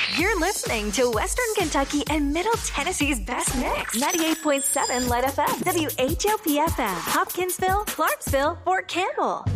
You're listening to Western Kentucky and Middle Tennessee's best mix. 98.7 Light FM, WHOP FM, Hopkinsville, Clarksville, Fort Campbell.